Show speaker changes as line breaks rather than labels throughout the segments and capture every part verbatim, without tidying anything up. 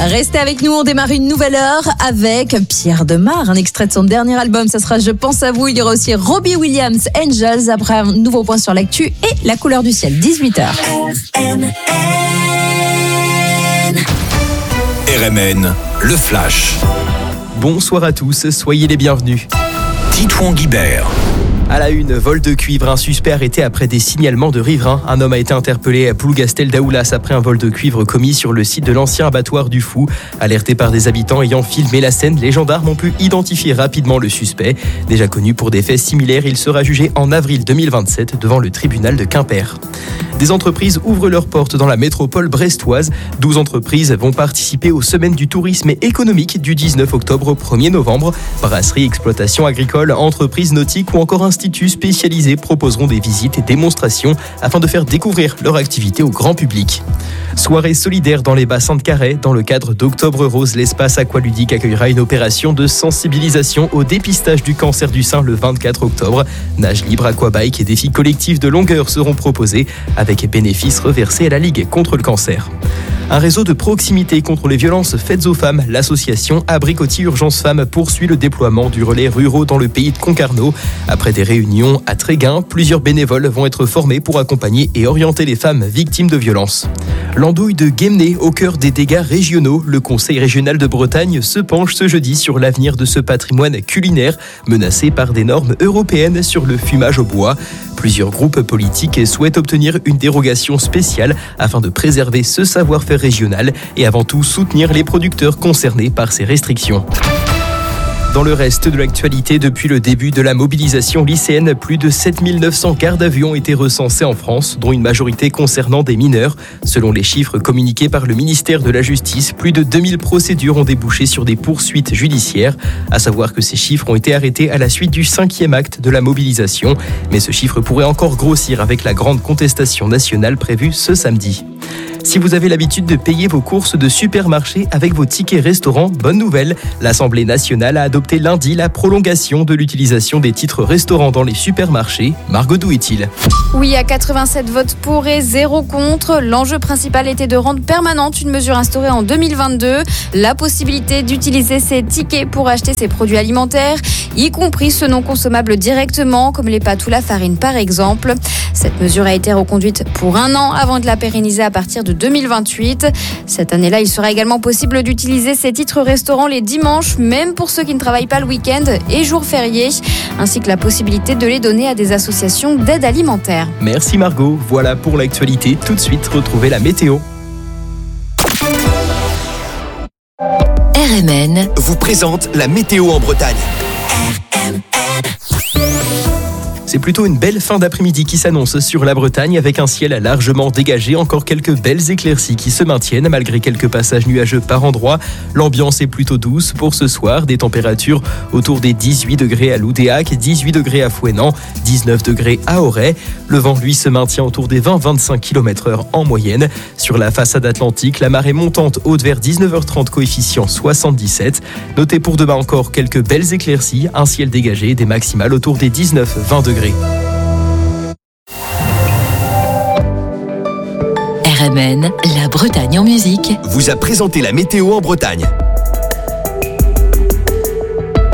Restez avec nous, on démarre une nouvelle heure avec Pierre Demar, un extrait de son dernier album, ça sera Je pense à vous. Il y aura aussi Robbie Williams, Angels, après un nouveau point sur l'actu et la couleur du ciel, dix-huit heures.
R M N, le Flash.
Bonsoir à tous, soyez les bienvenus.
Titouan Guibert.
À la une, vol de cuivre, un suspect arrêté après des signalements de riverains. Un homme a été interpellé à Plougastel-Daoulas après un vol de cuivre commis sur le site de l'ancien abattoir du Fou. Alerté par des habitants ayant filmé la scène, les gendarmes ont pu identifier rapidement le suspect. Déjà connu pour des faits similaires, il sera jugé en avril deux mille vingt-sept devant le tribunal de Quimper. Des entreprises ouvrent leurs portes dans la métropole brestoise. douze entreprises vont participer aux semaines du tourisme économique du dix-neuf octobre au premier novembre. Brasseries, exploitations agricoles, entreprises nautiques ou encore instituts spécialisés proposeront des visites et démonstrations afin de faire découvrir leur activité au grand public. Soirée solidaire dans les bassins de Carhaix. Dans le cadre d'Octobre Rose, l'espace aqualudique accueillera une opération de sensibilisation au dépistage du cancer du sein le vingt-quatre octobre. Nage libre, aquabike et défis collectifs de longueur seront proposés avec bénéfices reversés à la Ligue contre le cancer. Un réseau de proximité contre les violences faites aux femmes. L'association Abricotier Urgence Femmes poursuit le déploiement du relais ruraux dans le pays de Concarneau. Après des réunions à Tréguin, plusieurs bénévoles vont être formés pour accompagner et orienter les femmes victimes de violences. L'andouille de Guémené au cœur des dégâts régionaux. Le Conseil régional de Bretagne se penche ce jeudi sur l'avenir de ce patrimoine culinaire menacé par des normes européennes sur le fumage au bois. Plusieurs groupes politiques souhaitent obtenir une dérogation spéciale afin de préserver ce savoir-faire régional et avant tout soutenir les producteurs concernés par ces restrictions. Dans le reste de l'actualité, depuis le début de la mobilisation lycéenne, plus de sept mille neuf cents gardes à vue ont été recensés en France, dont une majorité concernant des mineurs. Selon les chiffres communiqués par le ministère de la Justice, plus de deux mille procédures ont débouché sur des poursuites judiciaires. À savoir que ces chiffres ont été arrêtés à la suite du cinquième acte de la mobilisation. Mais ce chiffre pourrait encore grossir avec la grande contestation nationale prévue ce samedi. Si vous avez l'habitude de payer vos courses de supermarché avec vos tickets restaurants, bonne nouvelle, l'Assemblée nationale a adopté lundi la prolongation de l'utilisation des titres restaurants dans les supermarchés. Margot, d'où est-il ?
Oui, à quatre-vingt-sept votes pour et zéro contre. L'enjeu principal était de rendre permanente une mesure instaurée en deux mille vingt-deux, la possibilité d'utiliser ces tickets pour acheter ses produits alimentaires, y compris ceux non consommables directement, comme les pâtes ou la farine par exemple. Cette mesure a été reconduite pour un an avant de la pérenniser à partir de deux mille vingt-huit. Cette année-là, il sera également possible d'utiliser ces titres restaurants les dimanches, même pour ceux qui ne travaillent pas le week-end et jours fériés, ainsi que la possibilité de les donner à des associations d'aide alimentaire.
Merci Margot, voilà pour l'actualité. Tout de suite, retrouvez la météo.
R M N
vous présente la météo en Bretagne.
C'est plutôt une belle fin d'après-midi qui s'annonce sur la Bretagne avec un ciel largement dégagé, encore quelques belles éclaircies qui se maintiennent malgré quelques passages nuageux par endroits. L'ambiance est plutôt douce pour ce soir, des températures autour des dix-huit degrés à Loudéac, dix-huit degrés à Fouesnant, dix-neuf degrés à Auray. Le vent, lui, se maintient autour des vingt à vingt-cinq kilomètres heure en moyenne. Sur la façade atlantique, la marée montante haute vers dix-neuf heures trente, coefficient soixante-dix-sept. Notez pour demain encore quelques belles éclaircies, un ciel dégagé, des maximales autour des dix-neuf à vingt degrés.
R M N, la Bretagne en musique,
vous a présenté la météo en Bretagne.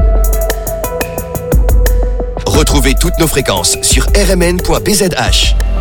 Retrouvez toutes nos fréquences sur r m n point b z h.